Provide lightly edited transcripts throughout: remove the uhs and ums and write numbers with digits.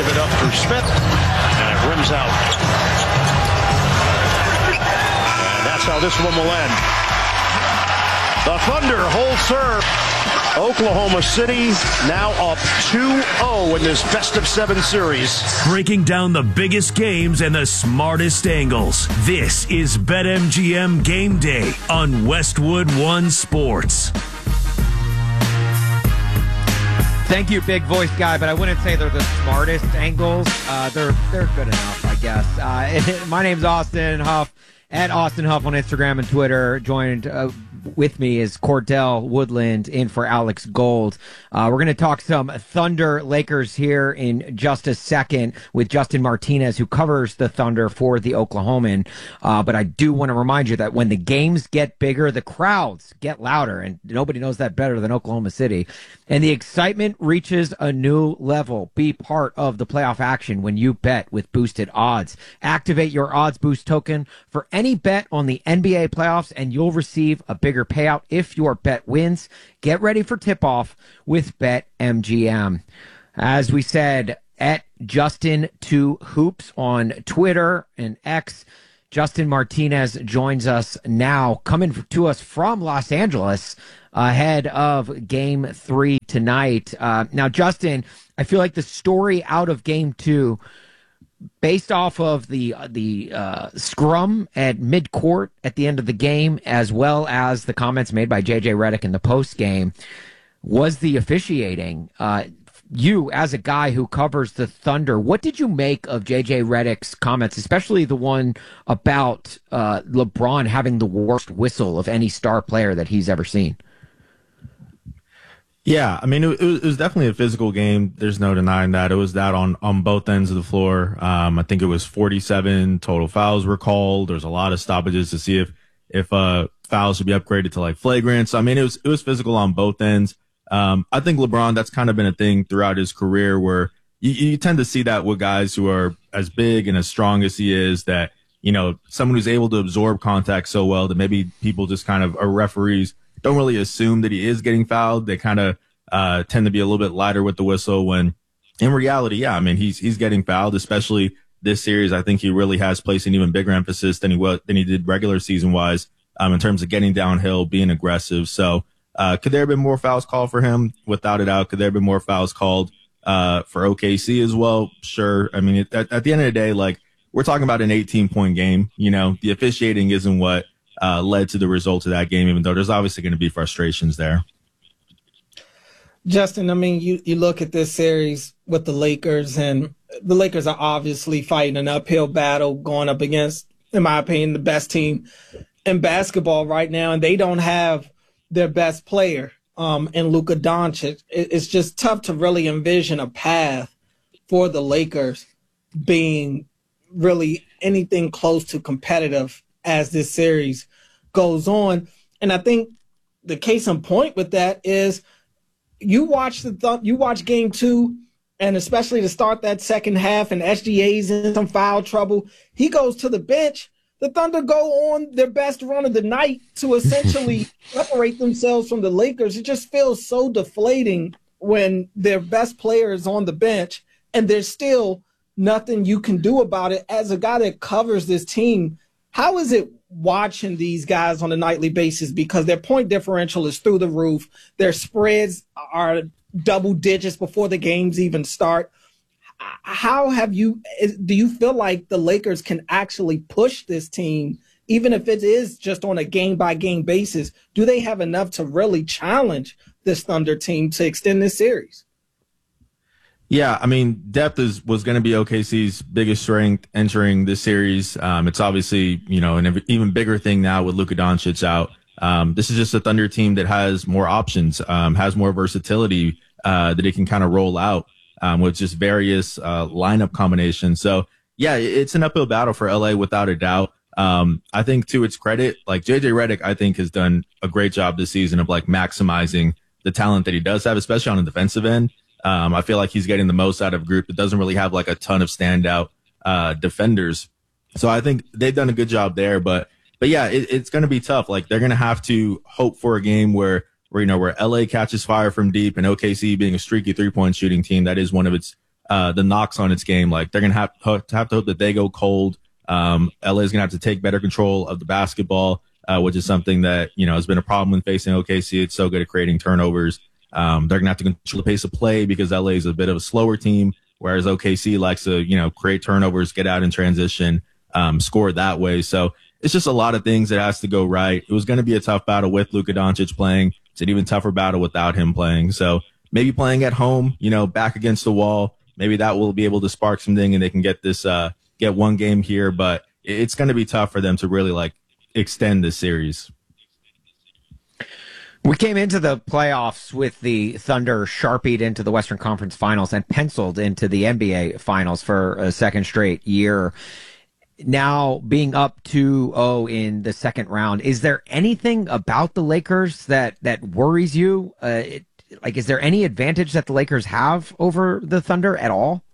give it up for Smith, and it rims out. And that's how this one will end. The Thunder hold serve. Oklahoma City now up 2-0 in this best-of-7 series. Breaking down the biggest games and the smartest angles. This is BetMGM Game Day on Westwood One Sports. Thank you, big voice guy, but I wouldn't say they're the smartest angles. They're good enough, I guess. My name's Austin Huff, at Austin Huff on Instagram and Twitter. Joined with me is Cordell Woodland in for Alex Gold. We're going to talk some Thunder Lakers here in just a second with Justin Martinez, who covers the Thunder for the Oklahoman. But I do want to remind you that when the games get bigger, the crowds get louder, and nobody knows that better than Oklahoma City. And the excitement reaches a new level. Be part of the playoff action when you bet with boosted odds. Activate your odds boost token for any bet on the NBA playoffs, and you'll receive a bigger payout if your bet wins. Get ready for tip-off with BetMGM. As we said, at Justin2Hoops on Twitter and X, Justin Martinez joins us now, coming to us from Los Angeles ahead of Game 3 tonight. Now, Justin, I feel like the story out of Game 2, based off of the scrum at midcourt at the end of the game, as well as the comments made by J.J. Redick in the post game, was the officiating. You, as a guy who covers the Thunder, what did you make of J.J. Redick's comments, especially the one about LeBron having the worst whistle of any star player that he's ever seen? Yeah, I mean, it was definitely a physical game. There's no denying that. It was that on both ends of the floor. I think it was 47 total fouls were called. There's a lot of stoppages to see if fouls should be upgraded to like flagrants. I mean, it was physical on both ends. I think LeBron, that's kind of been a thing throughout his career where you tend to see that with guys who are as big and as strong as he is, that, you know, someone who's able to absorb contact so well that maybe people just kind of, or referees, don't really assume that he is getting fouled. They kind of tend to be a little bit lighter with the whistle when in reality, yeah, I mean, he's getting fouled, especially this series. I think he really has placed an even bigger emphasis than he did regular season wise, in terms of getting downhill, being aggressive. So, could there have been more fouls called for him? Without a doubt. Could there have been more fouls called, for OKC as well? Sure. I mean, at the end of the day, like, we're talking about an 18-point game. You know, the officiating isn't what led to the result of that game, even though there's obviously going to be frustrations there. Justin, I mean, you look at this series with the Lakers, and the Lakers are obviously fighting an uphill battle going up against, in my opinion, the best team in basketball right now, and they don't have their best player in Luka Doncic. It's just tough to really envision a path for the Lakers being really anything close to competitive as this series goes on. And I think the case in point with that is you watch Game 2, and especially to start that second half, and SGA's in some foul trouble. He goes to the bench. The Thunder go on their best run of the night to essentially separate themselves from the Lakers. It just feels so deflating when their best player is on the bench and there's still nothing you can do about it. As a guy that covers this team, how is it watching these guys on a nightly basis? Because their point differential is through the roof. Their spreads are double digits before the games even start. Do you feel like the Lakers can actually push this team, even if it is just on a game-by-game basis? Do they have enough to really challenge this Thunder team to extend this series? Yeah, I mean, depth was going to be OKC's biggest strength entering this series. It's obviously, you know, an even bigger thing now with Luka Doncic out. This is just a Thunder team that has more options, has more versatility that it can kind of roll out with just various lineup combinations. So, yeah, it's an uphill battle for LA without a doubt. I think to its credit, like JJ Redick, I think has done a great job this season of like maximizing the talent that he does have, especially on the defensive end. I feel like he's getting the most out of a group that doesn't really have like a ton of standout defenders. So I think they've done a good job there. But yeah, it's going to be tough. Like they're going to have to hope for a game where LA catches fire from deep, and OKC being a streaky 3-point shooting team, that is one of its the knocks on its game. Like they're going to have to hope that they go cold. LA is going to have to take better control of the basketball, which is something that, has been a problem when facing OKC. It's so good at creating turnovers. They're going to have to control the pace of play because LA is a bit of a slower team, whereas OKC likes to, create turnovers, get out in transition, score that way. So it's just a lot of things that has to go right. It was going to be a tough battle with Luka Doncic playing. It's an even tougher battle without him playing. So maybe playing at home, back against the wall, maybe that will be able to spark something and they can get this, get one game here, but it's going to be tough for them to really extend this series. We came into the playoffs with the Thunder sharpied into the Western Conference Finals and penciled into the NBA Finals for a second straight year. Now being up 2-0 in the second round, is there anything about the Lakers that worries you? Is there any advantage that the Lakers have over the Thunder at all?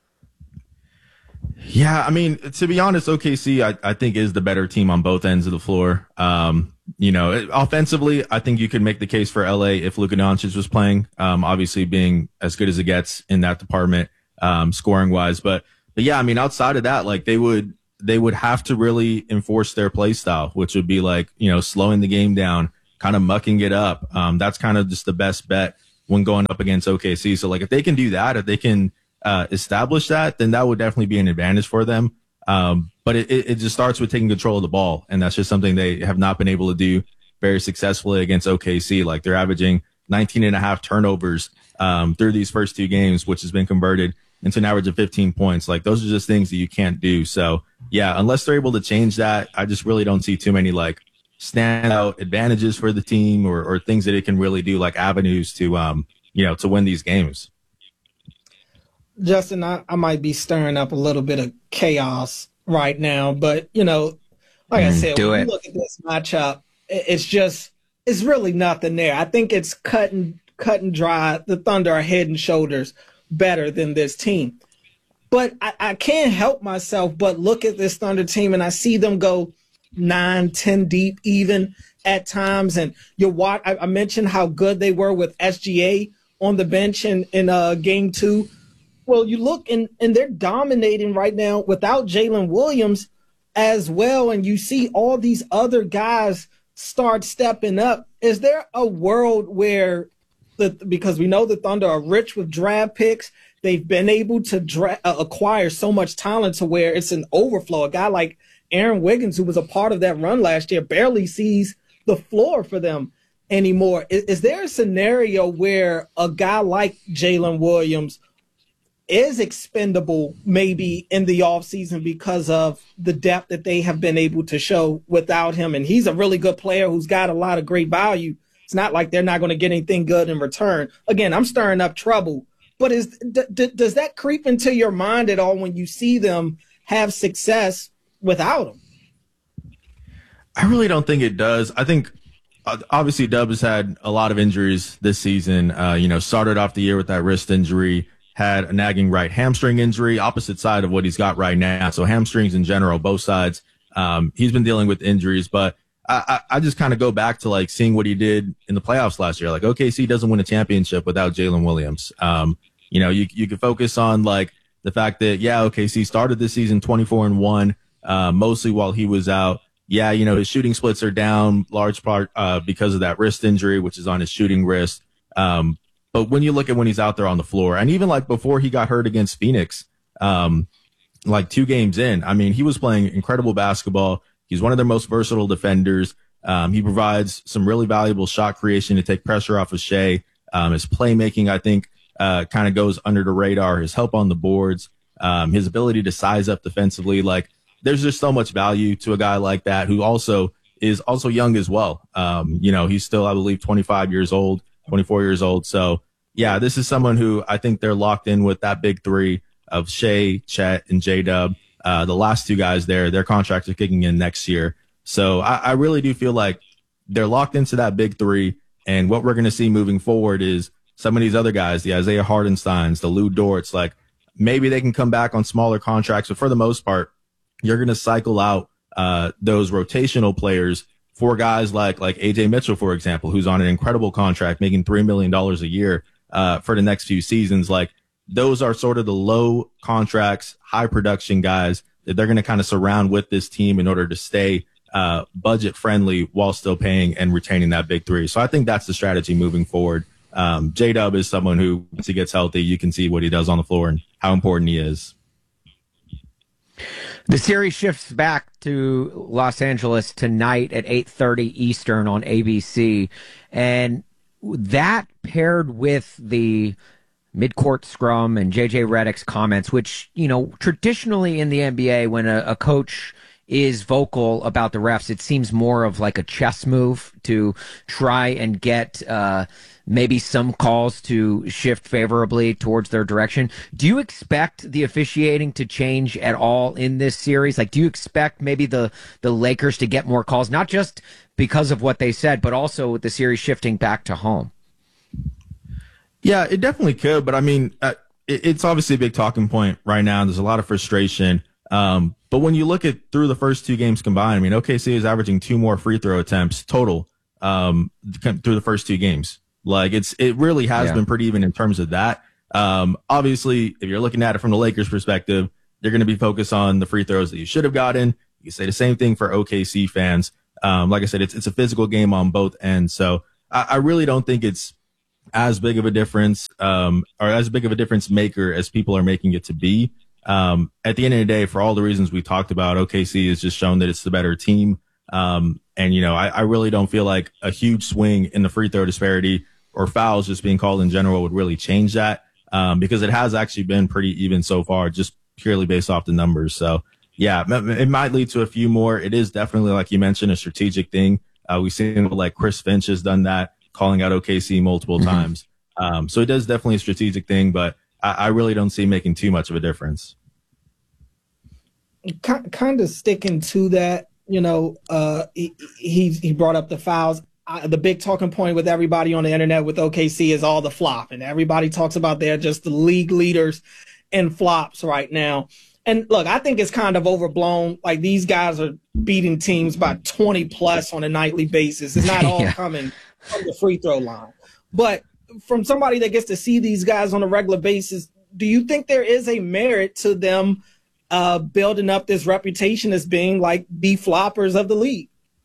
Yeah, I mean, to be honest, OKC, I think is the better team on both ends of the floor. Offensively, I think you could make the case for LA if Luka Doncic was playing, obviously being as good as it gets in that department, scoring wise. But yeah, I mean, outside of that, they would have to really enforce their play style, which would be slowing the game down, kind of mucking it up. That's kind of just the best bet when going up against OKC. So if they can do that, if they can establish that, then that would definitely be an advantage for them. But it just starts with taking control of the ball. And that's just something they have not been able to do very successfully against OKC. They're averaging 19.5 turnovers, through these first two games, which has been converted into an average of 15 points. Those are just things that you can't do. So yeah, unless they're able to change that, I just really don't see too many standout advantages for the team or things that it can really do, avenues to, to win these games. Justin, I might be stirring up a little bit of chaos right now, but I said, when you look at this matchup, it's really nothing there. I think it's cut and dry. The Thunder are head and shoulders better than this team. But I can't help myself but look at this Thunder team and I see them go 9-10 deep even at times. And I mentioned how good they were with SGA on the bench in game 2. Well, you look and they're dominating right now without Jalen Williams as well. And you see all these other guys start stepping up. Is there a world where because we know the Thunder are rich with draft picks, they've been able to acquire so much talent to where it's an overflow. A guy like Aaron Wiggins, who was a part of that run last year, barely sees the floor for them anymore. Is there a scenario where a guy like Jalen Williams is expendable maybe in the offseason because of the depth that they have been able to show without him? And he's a really good player who's got a lot of great value. It's not like they're not going to get anything good in return. Again, I'm stirring up trouble. But does that creep into your mind at all when you see them have success without him? I really don't think it does. I think obviously Dub has had a lot of injuries this season. Started off the year with that wrist injury, had a nagging right hamstring injury, opposite side of what he's got right now. So hamstrings in general, both sides. He's been dealing with injuries, but I just kind of go back to seeing what he did in the playoffs last year. OKC doesn't win a championship without Jalen Williams. You could focus on the fact that, OKC started this season 24-1, mostly while he was out. Yeah, his shooting splits are down large part because of that wrist injury, which is on his shooting wrist. But when you look at when he's out there on the floor, and even before he got hurt against Phoenix, 2 games in, I mean, he was playing incredible basketball. He's one of their most versatile defenders. He provides some really valuable shot creation to take pressure off of Shea. His playmaking, I think, kind of goes under the radar. His help on the boards, his ability to size up defensively. There's just so much value to a guy like that who is also young as well. He's still, I believe, 24 years old. So yeah, this is someone who I think they're locked in with that big three of Shea, Chet, and J-Dub. The last 2 guys there, their contracts are kicking in next year. So I really do feel like they're locked into that big three. And what we're going to see moving forward is some of these other guys, the Isaiah Hardensteins, the Lou Dorts, maybe they can come back on smaller contracts, but for the most part, you're going to cycle out those rotational players for guys like AJ Mitchell, for example, who's on an incredible contract, making $3 million a year for the next few seasons. those are sort of the low contracts, high production guys that they're going to kind of surround with this team in order to stay budget friendly while still paying and retaining that big three. So I think that's the strategy moving forward. J-Dub is someone who, once he gets healthy, you can see what he does on the floor and how important he is. The series shifts back to Los Angeles tonight at 8:30 Eastern on ABC. And that paired with the midcourt scrum and JJ Redick's comments, which, you know, traditionally in the NBA, when a coach is vocal about the refs, it seems more of like a chess move to try and get maybe some calls to shift favorably towards their direction. Do you expect the officiating to change at all in this series? Like, do you expect maybe the Lakers to get more calls, not just because of what they said, but also with the series shifting back to home? Yeah, it definitely could. But I mean, it's obviously a big talking point right now. There's a lot of frustration. But when you look at through the first two games combined, I mean, OKC is averaging 2 more free throw attempts total through the first two games. Like it really has been pretty even in terms of that. Obviously, if you're looking at it from the Lakers perspective, they're going to be focused on the free throws that you should have gotten. You can say the same thing for OKC fans. Like I said, it's a physical game on both ends. So I really don't think it's as big of a difference, or as big of a difference maker as people are making it to be. At the end of the day, for all the reasons we talked about, OKC has just shown that it's the better team. And, you know, I really don't feel like a huge swing in the free throw disparity or fouls just being called in general would really change that, because it has actually been pretty even so far, just purely based off the numbers. So, yeah, it might lead to a few more. It is definitely, like you mentioned, a strategic thing. We've seen like Chris Finch has done that, calling out OKC multiple times. So it is definitely a strategic thing, but I really don't see making too much of a difference. Kind of sticking to that, you know, he brought up the fouls. The big talking point with everybody on the internet with OKC is all the flop, and everybody talks about they're just the league leaders in flops right now. And look, I think it's kind of overblown. Like, these guys are beating teams by 20 plus on a nightly basis. It's not all coming from the free throw line. But from somebody that gets to see these guys on a regular basis, do you think there is a merit to them building up this reputation as being like the floppers of the league?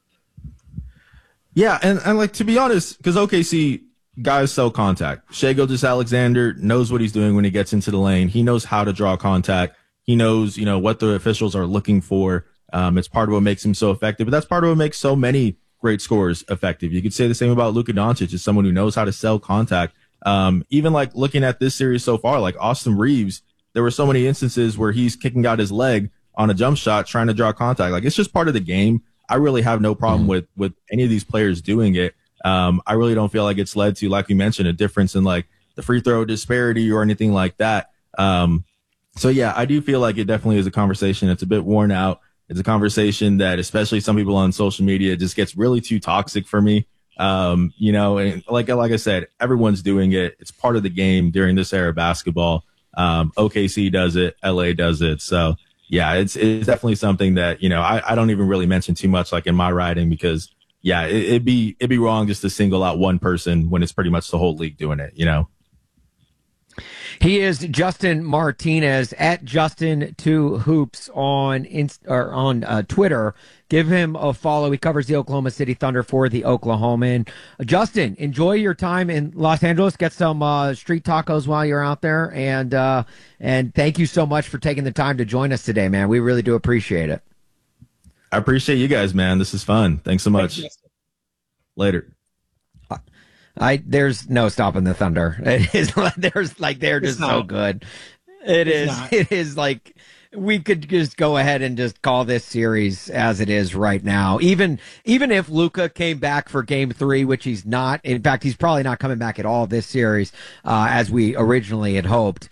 Yeah, and like, to be honest, because OKC guys sell contact. Shai Gilgeous-Alexander knows what he's doing when he gets into the lane. He knows how to draw contact. He knows, you know, what the officials are looking for. It's part of what makes him so effective, but that's part of what makes so many great scorers effective. You could say the same about Luka Doncic, as someone who knows how to sell contact. Even like looking at this series so far, like Austin Reeves, there were so many instances where he's kicking out his leg on a jump shot, trying to draw contact. Like, it's just part of the game. I really have no problem with any of these players doing it. I really don't feel like it's led to, like you mentioned, a difference in like the free throw disparity or anything like that. So yeah, I do feel like it definitely is a conversation that's a bit worn out. It's a conversation that, especially some people on social media, just gets really too toxic for me. You know, and like I said, everyone's doing it. It's part of the game during this era of basketball. OKC does it. LA does it. So yeah, it's definitely something that, you know, I don't even really mention too much, like in my writing, because yeah, it'd be wrong just to single out one person when it's pretty much the whole league doing it, you know? He is Justin Martinez at Justin2Hoops on Twitter. Give him a follow. He covers the Oklahoma City Thunder for the Oklahoman. Justin, enjoy your time in Los Angeles. Get some street tacos while you're out there, and thank you so much for taking the time to join us today, man. We really do appreciate it. I appreciate you guys, man. This is fun. Thanks so much. Later. There's no stopping the Thunder. It is they're just so good. It is like, we could just go ahead and just call this series as it is right now. Even if Luka came back for Game 3, which he's not. In fact, he's probably not coming back at all this series, as we originally had hoped.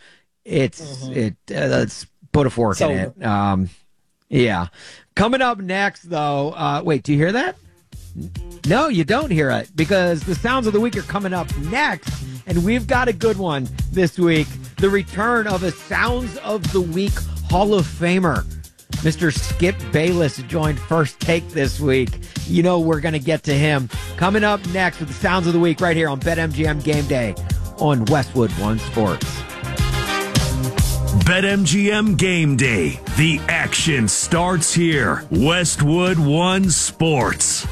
Let's put a fork in it. Yeah. Coming up next, though. Wait, do you hear that? No, you don't hear it, because the Sounds of the Week are coming up next, and we've got a good one this week. The return of a Sounds of the Week Hall of Famer. Mr. Skip Bayless joined First Take this week. You know we're going to get to him. Coming up next with the Sounds of the Week right here on BetMGM Game Day on Westwood One Sports. BetMGM Game Day. The action starts here. Westwood One Sports.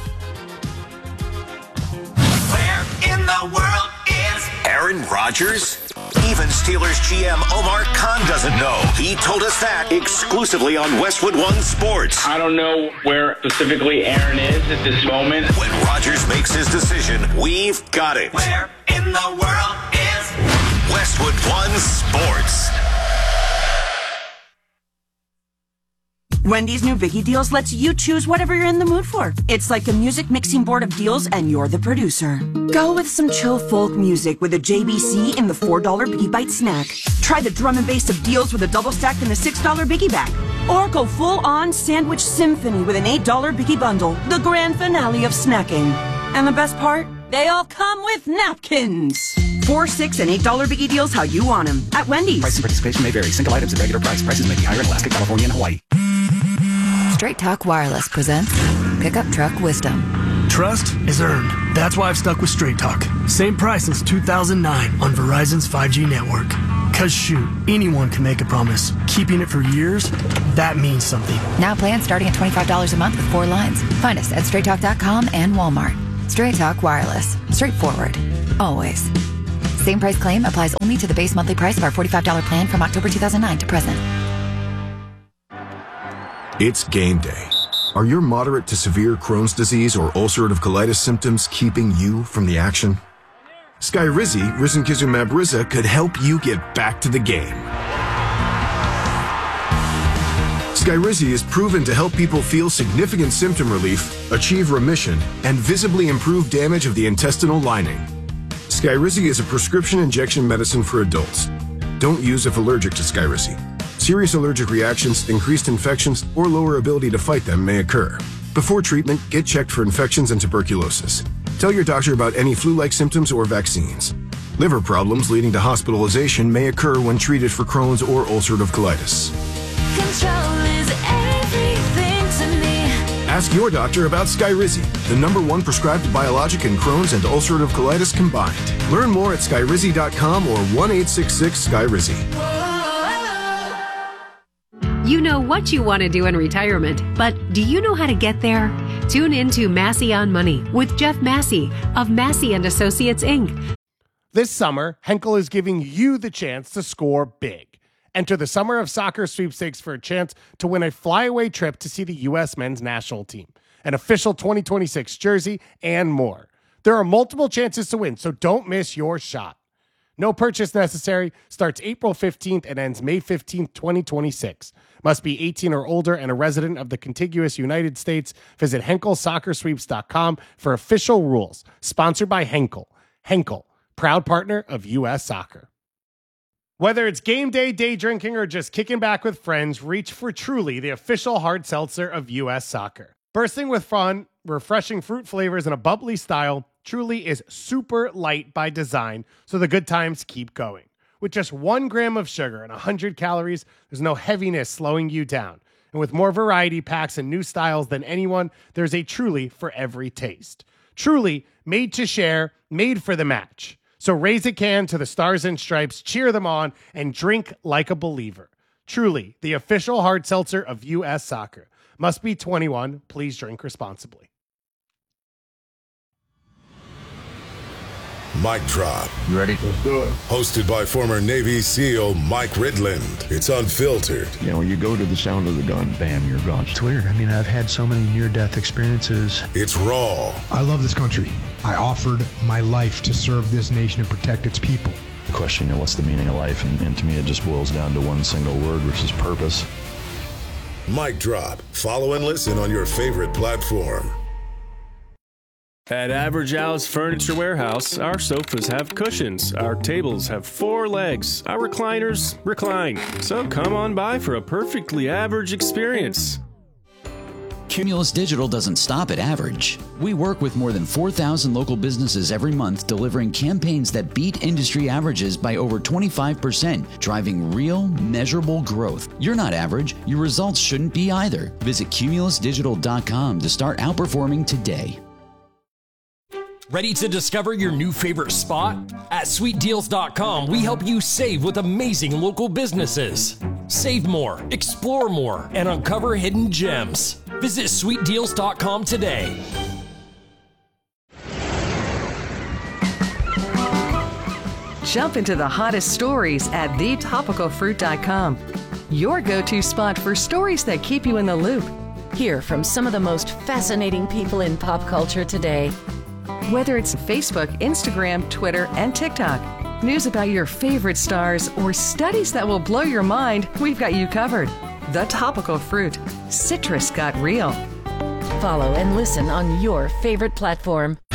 Where in the world is Aaron Rodgers? Even Steelers GM Omar Khan doesn't know. He told us that exclusively on Westwood One Sports. I don't know where specifically Aaron is at this moment. When Rodgers makes his decision, we've got it. Where in the world is Westwood One Sports? Wendy's new Biggie Deals lets you choose whatever you're in the mood for. It's like a music mixing board of deals and you're the producer. Go with some chill folk music with a JBC in the $4 Biggie Bite snack. Try the drum and bass of deals with a double stack in the $6 Biggie bag. Or go full-on sandwich symphony with an $8 Biggie bundle, the grand finale of snacking. And the best part? They all come with napkins. $4, $6, and $8 Biggie Deals how you want them at Wendy's. Price and participation may vary. Single items at regular price. Prices may be higher in Alaska, California, and Hawaii. Straight Talk Wireless presents Pickup Truck Wisdom. Trust is earned. That's why I've stuck with Straight Talk. Same price since 2009 on Verizon's 5G network. Cause shoot, anyone can make a promise. Keeping it for years, that means something. Now plans starting at $25 a month with 4 lines. Find us at straighttalk.com and Walmart. Straight Talk Wireless. Straightforward. Always. Same price claim applies only to the base monthly price of our $45 plan from October 2009 to present. It's game day. Are your moderate to severe Crohn's disease or ulcerative colitis symptoms keeping you from the action? Skyrizi, risankizumab Riza, could help you get back to the game. Skyrizi is proven to help people feel significant symptom relief, achieve remission, and visibly improve damage of the intestinal lining. Skyrizi is a prescription injection medicine for adults. Don't use if allergic to Skyrizi. Serious allergic reactions, increased infections, or lower ability to fight them may occur. Before treatment, get checked for infections and tuberculosis. Tell your doctor about any flu-like symptoms or vaccines. Liver problems leading to hospitalization may occur when treated for Crohn's or ulcerative colitis. Control is everything to me. Ask your doctor about Skyrizi, the #1 prescribed biologic in Crohn's and ulcerative colitis combined. Learn more at skyrizi.com or 1-866-SKYRIZI. You know what you want to do in retirement, but do you know how to get there? Tune in to Massey on Money with Jeff Massey of Massey & Associates, Inc. This summer, Henkel is giving you the chance to score big. Enter the Summer of Soccer sweepstakes for a chance to win a flyaway trip to see the U.S. men's national team, an official 2026 jersey, and more. There are multiple chances to win, so don't miss your shot. No purchase necessary. Starts April 15th and ends May 15th, 2026. Must be 18 or older and a resident of the contiguous United States. Visit HenkelSoccerSweeps.com for official rules. Sponsored by Henkel. Henkel, proud partner of U.S. Soccer. Whether it's game day, day drinking, or just kicking back with friends, reach for Truly, the official hard seltzer of U.S. Soccer. Bursting with fun, refreshing fruit flavors, and a bubbly style, Truly is super light by design, so the good times keep going. With just 1 gram of sugar and 100 calories, there's no heaviness slowing you down. And with more variety packs and new styles than anyone, there's a Truly for every taste. Truly, made to share, made for the match. So raise a can to the Stars and Stripes, cheer them on, and drink like a believer. Truly, the official hard seltzer of U.S. Soccer. Must be 21. Please drink responsibly. Mic Drop. You ready? Let's do it. Hosted by former Navy SEAL Mike Ridland. It's unfiltered. You know, when you go to the sound of the gun, bam, you're gone. It's weird. I mean, I've had so many near-death experiences. It's raw. I love this country. I offered my life to serve this nation and protect its people. The question, you know, what's the meaning of life? And to me, it just boils down to one single word, which is purpose. Mic Drop. Follow and listen on your favorite platform. At Average Al's Furniture Warehouse, our sofas have cushions, our tables have 4 legs, our recliners recline. So come on by for a perfectly average experience. Cumulus Digital doesn't stop at average. We work with more than 4,000 local businesses every month, delivering campaigns that beat industry averages by over 25%, driving real, measurable growth. You're not average. Your results shouldn't be either. Visit cumulusdigital.com to start outperforming today. Ready to discover your new favorite spot? At sweetdeals.com, we help you save with amazing local businesses. Save more, explore more, and uncover hidden gems. Visit sweetdeals.com today. Jump into the hottest stories at thetopicalfruit.com. Your go-to spot for stories that keep you in the loop. Hear from some of the most fascinating people in pop culture today. Whether it's Facebook, Instagram, Twitter, and TikTok, news about your favorite stars, or studies that will blow your mind, we've got you covered. The Topical Fruit. Citrus got real. Follow and listen on your favorite platform.